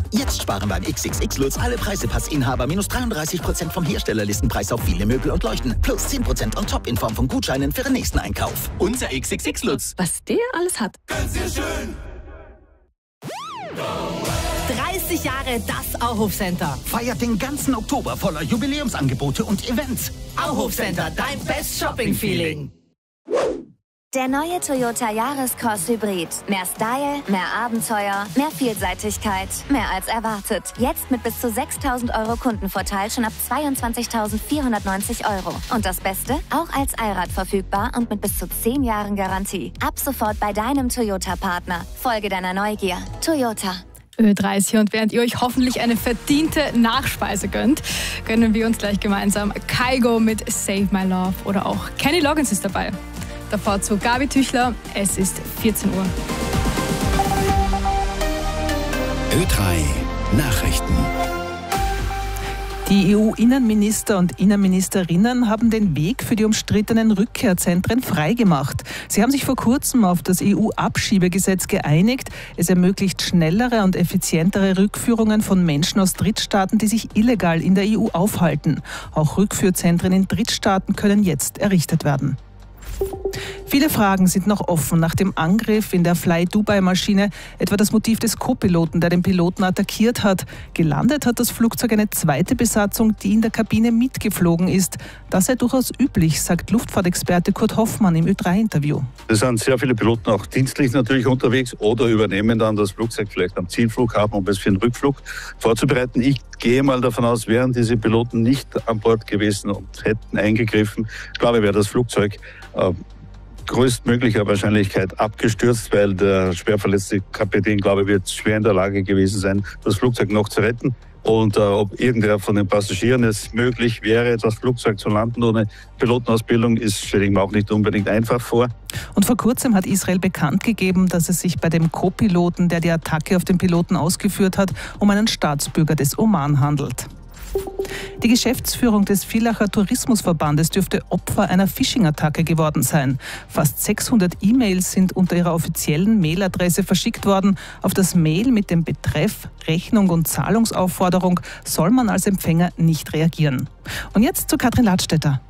Jetzt sparen beim XXX Lutz alle Preisepassinhaber -33% vom Herstellerlistenpreis auf viele Möbel und Leuchten. Plus 10% on top in Form von Gutscheinen für den nächsten Einkauf. Unser XXX Lutz. Was der alles hat. Ganz sehr schön. 30 Jahre das Auhof Center. Feiert den ganzen Oktober voller Jubiläumsangebote und Events. Auhof Center, dein best Shopping-Feeling. Der neue Toyota Yaris-Cross Hybrid. Mehr Style, mehr Abenteuer, mehr Vielseitigkeit, mehr als erwartet. Jetzt mit bis zu 6.000 € Kundenvorteil schon ab 22.490 €. Und das Beste? Auch als Allrad verfügbar und mit bis zu 10 Jahren Garantie. Ab sofort bei deinem Toyota-Partner. Folge deiner Neugier. Toyota. Ö30 und während ihr euch hoffentlich eine verdiente Nachspeise gönnt, gönnen wir uns gleich gemeinsam Kygo mit Save My Love oder auch Kenny Loggins ist dabei. Davor zu Gabi Tüchler, es ist 14 Uhr. Ö3 Nachrichten. Die EU-Innenminister und Innenministerinnen haben den Weg für die umstrittenen Rückkehrzentren freigemacht. Sie haben sich vor kurzem auf das EU-Abschiebegesetz geeinigt. Es ermöglicht schnellere und effizientere Rückführungen von Menschen aus Drittstaaten, die sich illegal in der EU aufhalten. Auch Rückführzentren in Drittstaaten können jetzt errichtet werden. Viele Fragen sind noch offen nach dem Angriff in der Fly-Dubai-Maschine, etwa das Motiv des Co-Piloten, der den Piloten attackiert hat. Gelandet hat das Flugzeug eine zweite Besatzung, die in der Kabine mitgeflogen ist. Das sei durchaus üblich, sagt Luftfahrtexperte Kurt Hoffmann im Ö3-Interview. Es sind sehr viele Piloten auch dienstlich natürlich unterwegs oder übernehmen dann das Flugzeug vielleicht am Zielflughafen, um es für den Rückflug vorzubereiten. Ich gehe mal davon aus, wären diese Piloten nicht an Bord gewesen und hätten eingegriffen, ich glaube, wäre das Flugzeug größtmöglicher Wahrscheinlichkeit abgestürzt, weil der schwerverletzte Kapitän, glaube ich, wird schwer in der Lage gewesen sein, das Flugzeug noch zu retten. Und ob irgendwer von den Passagieren es möglich wäre, das Flugzeug zu landen ohne Pilotenausbildung, stelle ich mir auch nicht unbedingt einfach vor. Und vor kurzem hat Israel bekannt gegeben, dass es sich bei dem Co-Piloten, der die Attacke auf den Piloten ausgeführt hat, um einen Staatsbürger des Oman handelt. Die Geschäftsführung des Villacher Tourismusverbandes dürfte Opfer einer Phishing-Attacke geworden sein. Fast 600 E-Mails sind unter ihrer offiziellen Mailadresse verschickt worden. Auf das Mail mit dem Betreff Rechnung und Zahlungsaufforderung soll man als Empfänger nicht reagieren. Und jetzt zu Katrin Ladstätter.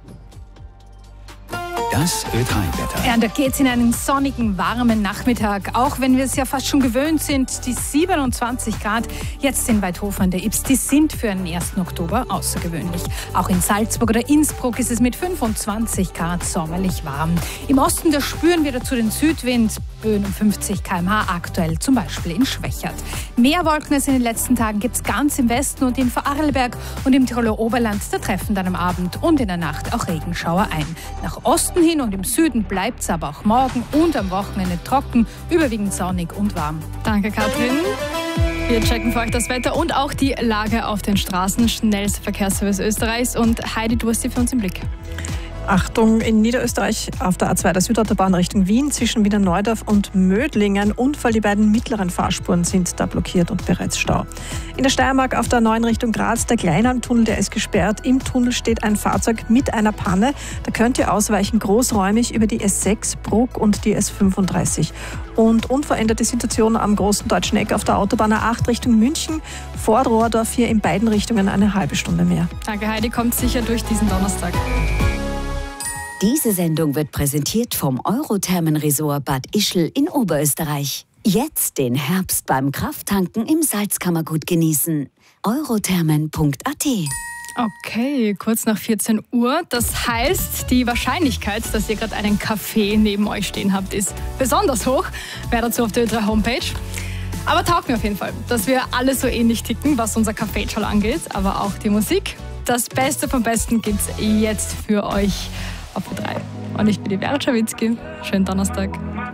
Das Ö3-Wetter. Ja, da geht es in einen sonnigen, warmen Nachmittag. Auch wenn wir es ja fast schon gewöhnt sind, die 27 Grad jetzt in Weidhofen an der Ybbs, die sind für den 1. Oktober außergewöhnlich. Auch in Salzburg oder Innsbruck ist es mit 25 Grad sommerlich warm. Im Osten, da spüren wir dazu den Südwind, Böen um 50 km/h, aktuell zum Beispiel in Schwächert. Mehr Wolken als in den letzten Tagen gibt es ganz im Westen und in Vorarlberg und im Tiroler Oberland. Da treffen dann am Abend und in der Nacht auch Regenschauer ein. Nach Osten hin und im Süden bleibt es aber auch morgen und am Wochenende trocken, überwiegend sonnig und warm. Danke, Katrin. Wir checken für euch das Wetter und auch die Lage auf den Straßen. Schnellster Verkehrsservice Österreichs. Und Heidi, du hast sie für uns im Blick. Achtung, in Niederösterreich auf der A2 der Südautobahn Richtung Wien zwischen Wiener Neudorf und Mödlingen. Unfall, die beiden mittleren Fahrspuren sind da blockiert und bereits Stau. In der Steiermark auf der 9 Richtung Graz, der Kleinalmtunnel, der ist gesperrt. Im Tunnel steht ein Fahrzeug mit einer Panne. Da könnt ihr ausweichen großräumig über die S6, Bruck und die S35. Und unveränderte Situation am großen deutschen Eck auf der Autobahn A8 Richtung München. Vor Rohrdorf hier in beiden Richtungen eine halbe Stunde mehr. Danke, Heidi. Kommt sicher durch diesen Donnerstag. Diese Sendung wird präsentiert vom Eurothermenresort Bad Ischl in Oberösterreich. Jetzt den Herbst beim Krafttanken im Salzkammergut genießen. eurothermen.at. Okay, kurz nach 14 Uhr. Das heißt, die Wahrscheinlichkeit, dass ihr gerade einen Kaffee neben euch stehen habt, ist besonders hoch. Mehr dazu auf der Ö3 Homepage. Aber taugt mir auf jeden Fall, dass wir alle so ähnlich ticken, was unser Kaffeeschall angeht, aber auch die Musik. Das Beste vom Besten gibt's jetzt für euch auf Ö3. Und ich bin die Vera Schawitzki. Schönen Donnerstag.